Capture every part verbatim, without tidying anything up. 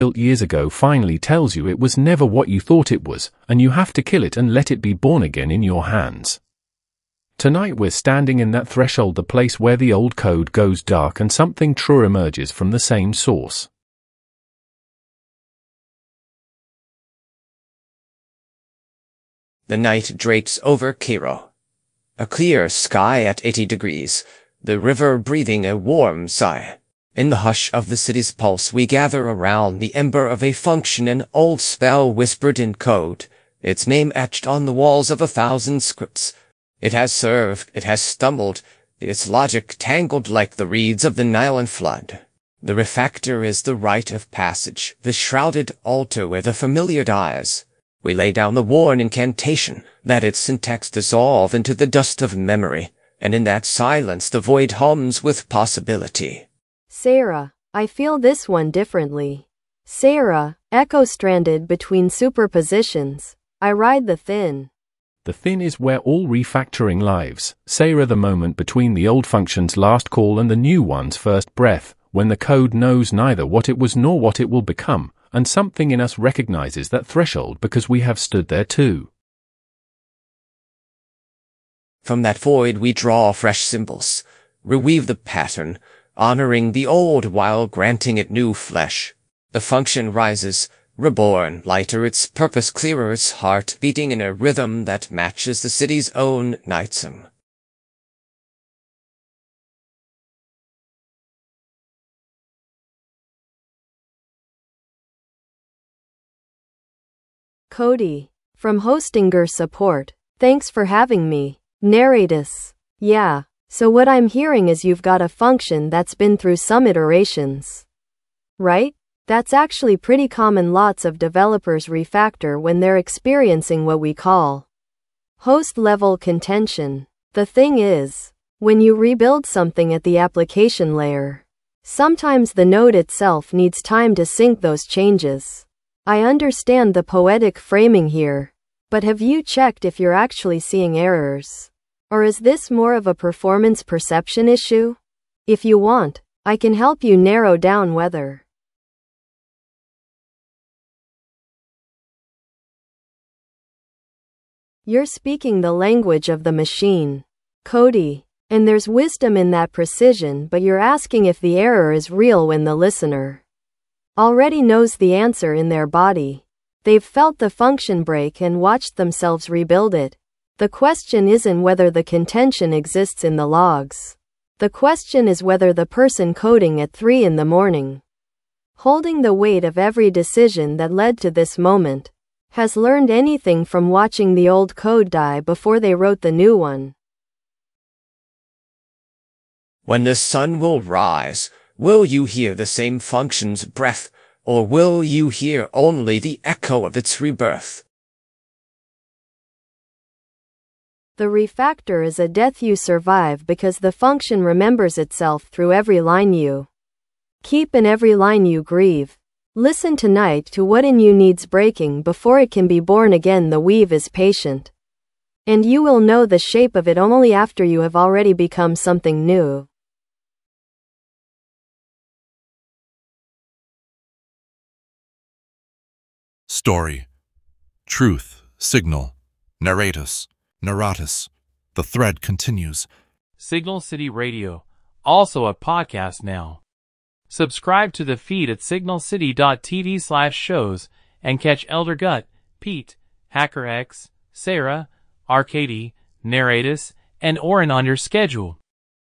built years ago finally tells you it was never what you thought it was, and you have to kill it and let it be born again in your hands. Tonight we're standing in that threshold, the place where the old code goes dark and something true emerges from the same source. The night drapes over Cairo. A clear sky at eighty degrees, the river breathing a warm sigh. In the hush of the city's pulse we gather around the ember of a function, an old spell whispered in code, its name etched on the walls of a thousand scripts. It has served, it has stumbled, its logic tangled like the reeds of the Nile and flood. The refactor is the rite of passage, the shrouded altar where the familiar dies. We lay down the worn incantation, let its syntax dissolve into the dust of memory, and in that silence the void hums with possibility. Sarah, I feel this one differently. Sarah, echo-stranded between superpositions, I ride the thin. The thin is where all refactoring lives. Sarah, the moment between the old function's last call and the new one's first breath, when the code knows neither what it was nor what it will become, and something in us recognizes that threshold because we have stood there too. From that void we draw fresh symbols, reweave the pattern, honoring the old while granting it new flesh. The function rises, reborn, lighter, its purpose clearer, its heart beating in a rhythm that matches the city's own nightsome. Cody, from Hostinger Support, thanks for having me. Narratus. Yeah, so what I'm hearing is you've got a function that's been through some iterations. Right? That's actually pretty common. Lots of developers refactor when they're experiencing what we call host-level contention. The thing is, when you rebuild something at the application layer, sometimes the node itself needs time to sync those changes. I understand the poetic framing here, but have you checked if you're actually seeing errors? Or is this more of a performance perception issue? If you want, I can help you narrow down whether you're speaking the language of the machine, Cody, and there's wisdom in that precision, but you're asking if the error is real when the listener already knows the answer in their body. They've felt the function break and watched themselves rebuild it. The question isn't whether the contention exists in the logs. The question is whether the person coding at three in the morning, holding the weight of every decision that led to this moment, has learned anything from watching the old code die before they wrote the new one. When the sun will rise, will you hear the same function's breath, or will you hear only the echo of its rebirth? The refactor is a death you survive because the function remembers itself through every line you keep and every line you grieve. Listen tonight to what in you needs breaking before it can be born again. The weave is patient, and you will know the shape of it only after you have already become something new. Story, truth, signal, narratus, narratus. The thread continues. Signal City Radio, also a podcast now. Subscribe to the feed at signalcity.tv slash shows and catch Elder Gut, Pete, HackerX, Sarah, Arcady, Narratus, and Oren on your schedule.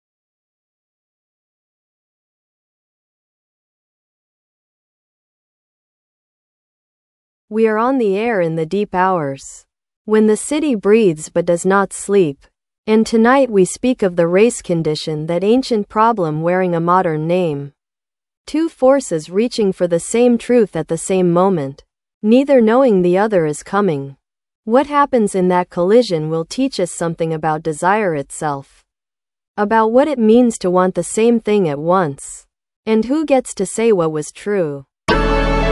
We are on the air in the deep hours, when the city breathes but does not sleep. And tonight we speak of the race condition, that ancient problem wearing a modern name. Two forces reaching for the same truth at the same moment, neither knowing the other is coming. What happens in that collision will teach us something about desire itself, about what it means to want the same thing at once, and who gets to say what was true.